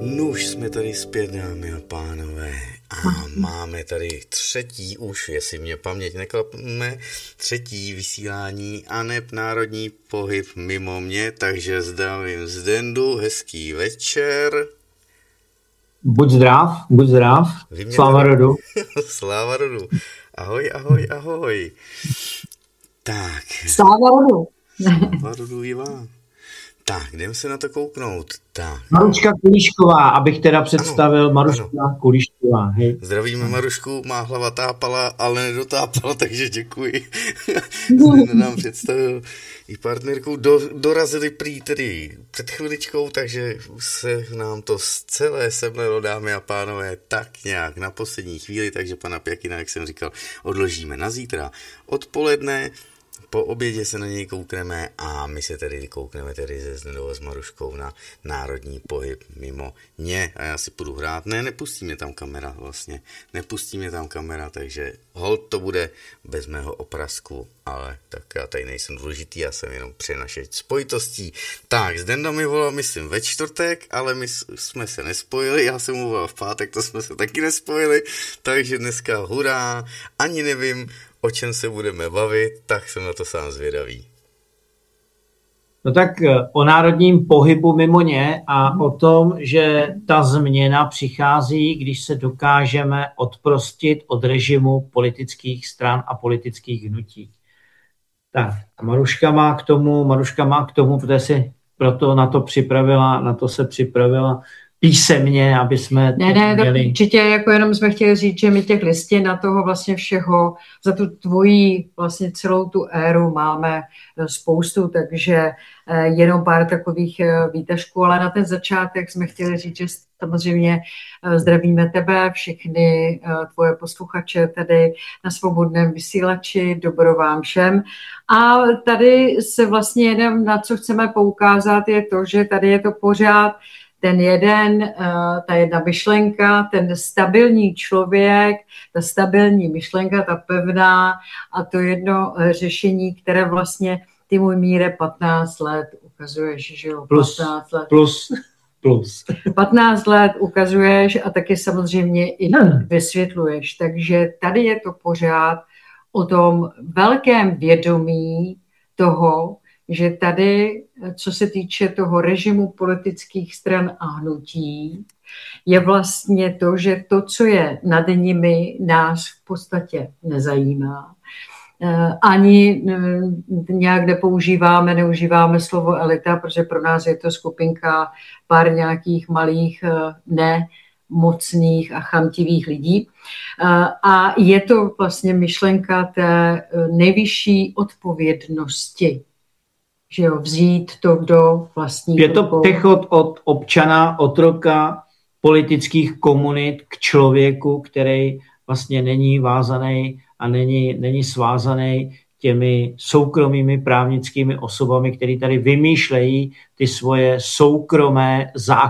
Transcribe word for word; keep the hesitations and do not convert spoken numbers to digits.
Nuž jsme tady zpět, dámy a pánové, a máme tady třetí už, jestli mě paměť neklapne, třetí vysílání aneb národní pohyb mimo mě, takže zdravím Zdendu, hezký večer. Buď zdrav, buď zdrav, sláva rodu. Sláva rodu, ahoj, ahoj, ahoj. Tak. Sláva rodu. Sláva rodu i vám. Tak, jdeme se na to kouknout. Tak. Maruška Kulíšková, abych teda představil, ano, Maruška ano. Kulíšková. Hej. Zdravíme Marušku, má hlava tápala, ale nedotápala, takže děkuji. Jsem nám představil i partnerkou. Do, dorazili prý tedy před chviličkou, takže se nám to celé semlelo, dámy a pánové, tak nějak na poslední chvíli, takže pana Pěkina, jak jsem říkal, odložíme na zítra odpoledne. Po obědě se na něj koukneme a my se tedy koukneme tedy se Zdendou a s Maruškou na národní pohyb mimo ně. A já si půjdu hrát. Ne, nepustí mě tam kamera vlastně. Nepustí mě tam kamera, takže hold to bude bez mého oprasku. Ale tak já tady nejsem důležitý, já jsem jenom přenašeč spojitostí. Tak, Zdenda mi volal, myslím, ve čtvrtek, ale my jsme se nespojili. Já jsem mu volal v pátek, to jsme se taky nespojili. Takže dneska hurá, ani nevím, o čem se budeme bavit, tak jsem na to sám zvědavý. No tak o národním pohybu mimo ně a o tom, že ta změna přichází, když se dokážeme odprostit od režimu politických stran a politických hnutí. Tak, Maruška má k tomu, Maruška má k tomu, protože si proto na to připravila, na to se připravila písemně, aby jsme ne, ne, měli... tak určitě jako jenom jsme chtěli říct, že my těch listin na toho vlastně všeho, za tu tvojí vlastně celou tu éru máme spoustu, takže jenom pár takových výtažků, ale na ten začátek jsme chtěli říct, že samozřejmě zdravíme tebe, všechny tvoje posluchače tady na Svobodném vysílači, dobro vám všem. A tady se vlastně jenom na co chceme poukázat je to, že tady je to pořád ten jeden, ta jedna myšlenka, ten stabilní člověk, ta stabilní myšlenka, ta pevná a to jedno řešení, které vlastně ty, můj Míre, patnáct let ukazuješ, že jo? Plus, patnáct let. plus, plus. patnáct let ukazuješ a taky samozřejmě i vysvětluješ. Takže tady je to pořád o tom velkém vědomí toho, že tady, co se týče toho režimu politických stran a hnutí, je vlastně to, že to, co je nad nimi, nás v podstatě nezajímá. Ani nějak nepoužíváme, neužíváme slovo elita, protože pro nás je to skupinka pár nějakých malých, nemocných a chamtivých lidí. A je to vlastně myšlenka té nejvyšší odpovědnosti, že jo, vzít to, kdo vlastní. Je to přechod od občana, otroka politických komunit k člověku, který vlastně není vázaný a není, není svázaný těmi soukromými právnickými osobami, které tady vymýšlejí ty svoje soukromé zákony.